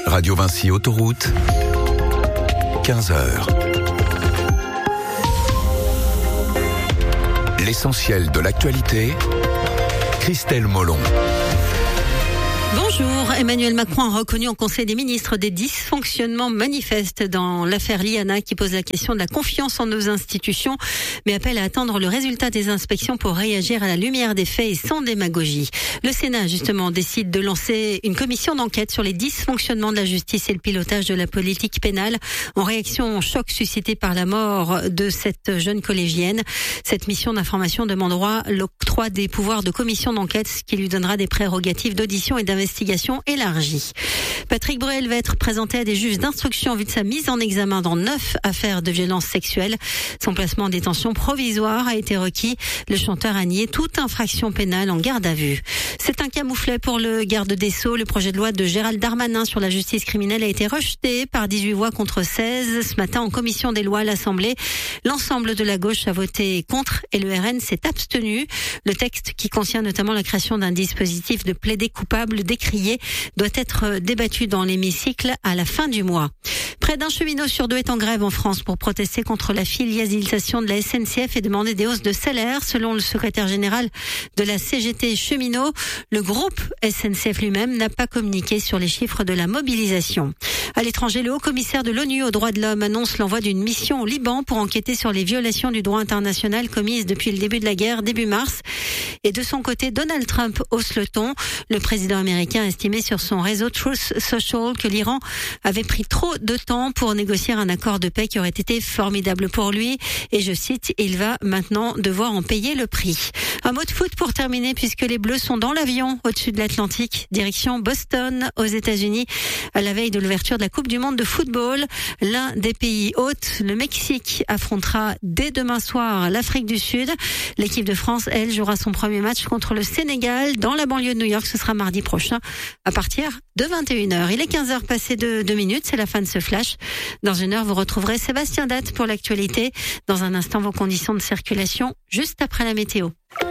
Radio Vinci Autoroute, 15h. L'essentiel de l'actualité, Christelle Molon. Bonjour. Emmanuel Macron a reconnu en Conseil des ministres des dysfonctionnements manifestes dans l'affaire Liana qui pose la question de la confiance en nos institutions, mais appelle à attendre le résultat des inspections pour réagir à la lumière des faits et sans démagogie. Le Sénat, justement, décide de lancer une commission d'enquête sur les dysfonctionnements de la justice et le pilotage de la politique pénale en réaction au choc suscité par la mort de cette jeune collégienne. Cette mission d'information demandera l'octroi des pouvoirs de commission d'enquête, ce qui lui donnera des prérogatives d'audition et d'investigation élargie. Patrick Bruel va être présenté à des juges d'instruction en vue de sa mise en examen dans 9 affaires de violences sexuelles. Son placement en détention provisoire a été requis. Le chanteur a nié toute infraction pénale en garde à vue. C'est un camouflet pour le garde des Sceaux. Le projet de loi de Gérald Darmanin sur la justice criminelle a été rejeté par 18 voix contre 16. Ce matin, en commission des lois à l'Assemblée, l'ensemble de la gauche a voté contre et le RN s'est abstenu. Le texte, qui contient notamment la création d'un dispositif de plaidé coupable décrié, doit être débattu dans l'hémicycle à la fin du mois. Près d'un cheminot sur 2 est en grève en France pour protester contre la filialisation de la SNCF et demander des hausses de salaire. Selon le secrétaire général de la CGT Cheminots, le groupe SNCF lui-même n'a pas communiqué sur les chiffres de la mobilisation. À l'étranger, le haut-commissaire de l'ONU aux droits de l'homme annonce l'envoi d'une mission au Liban pour enquêter sur les violations du droit international commises depuis le début de la guerre, début mars. Et de son côté, Donald Trump hausse le ton. Le président américain a estimé sur son réseau Truth Social que l'Iran avait pris trop de temps pour négocier un accord de paix qui aurait été formidable pour lui. Et je cite, il va maintenant devoir en payer le prix. Un mot de foot pour terminer, puisque les Bleus sont dans l'avion au-dessus de l'Atlantique, direction Boston, aux États-Unis, à la veille de l'ouverture de la Coupe du Monde de football. L'un des pays hôtes, le Mexique, affrontera dès demain soir l'Afrique du Sud. L'équipe de France, elle, jouera son premier match contre le Sénégal dans la banlieue de New York. Ce sera mardi prochain à partir de 21h. Il est 15h passé de 2 minutes. C'est la fin de ce flash. Dans une heure, vous retrouverez Sébastien Datte pour l'actualité. Dans un instant, vos conditions de circulation juste après la météo.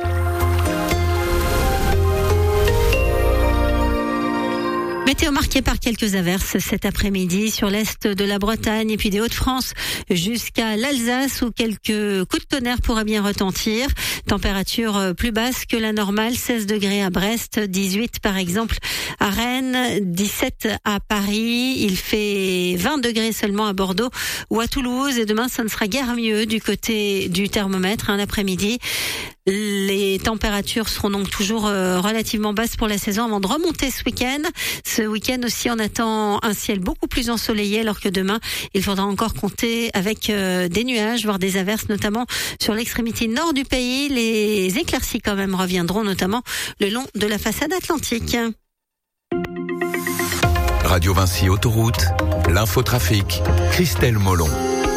Météo marquée par quelques averses cet après-midi sur l'est de la Bretagne et puis des Hauts-de-France jusqu'à l'Alsace où quelques coups de tonnerre pourraient bien retentir. Température plus basse que la normale, 16 degrés à Brest, 18 par exemple à Rennes, 17 à Paris. Il fait 20 degrés seulement à Bordeaux ou à Toulouse et demain ça ne sera guère mieux du côté du thermomètre l'après-midi. Les températures seront donc toujours relativement basses pour la saison avant de remonter ce week-end. Ce week-end aussi, on attend un ciel beaucoup plus ensoleillé alors que demain, il faudra encore compter avec des nuages, voire des averses, notamment sur l'extrémité nord du pays. Les éclaircies quand même reviendront notamment le long de la façade atlantique. Radio Vinci Autoroute, l'infotrafic, Christelle Molon.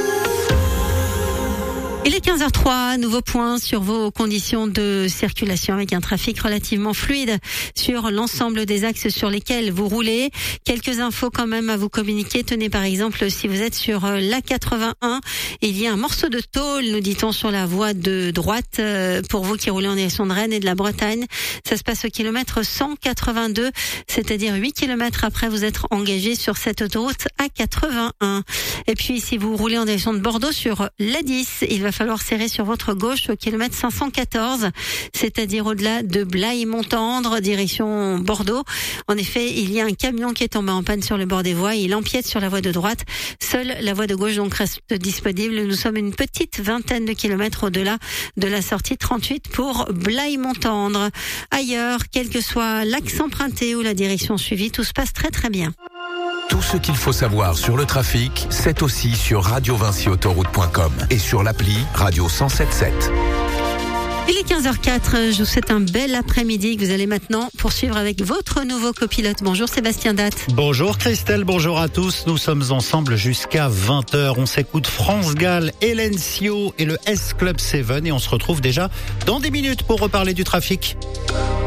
Il est 15h03, nouveau point sur vos conditions de circulation avec un trafic relativement fluide sur l'ensemble des axes sur lesquels vous roulez. Quelques infos quand même à vous communiquer. Tenez par exemple, si vous êtes sur l'A81, il y a un morceau de tôle, nous dit-on, sur la voie de droite pour vous qui roulez en direction de Rennes et de la Bretagne. Ça se passe au kilomètre 182, c'est-à-dire 8 kilomètres après vous êtes engagé sur cette autoroute A81. Et puis si vous roulez en direction de Bordeaux sur l'A10, il va falloir serrer sur votre gauche au kilomètre 514, c'est-à-dire au-delà de Blaye-Montendre, direction Bordeaux. En effet, il y a un camion qui est tombé en panne sur le bord des voies. Il empiète sur la voie de droite. Seule la voie de gauche donc reste disponible. Nous sommes une petite vingtaine de kilomètres au-delà de la sortie 38 pour Blaye-Montendre. Ailleurs, quel que soit l'axe emprunté ou la direction suivie, tout se passe très très bien. Tout ce qu'il faut savoir sur le trafic, c'est aussi sur radiovinciautoroute.com et sur l'appli Radio 107.7. Il est 15h04, je vous souhaite un bel après-midi que vous allez maintenant poursuivre avec votre nouveau copilote. Bonjour Sébastien Datte. Bonjour Christelle, bonjour à tous. Nous sommes ensemble jusqu'à 20h. On s'écoute France Gall, Hélène Sio et le S Club 7 et on se retrouve déjà dans 10 minutes pour reparler du trafic.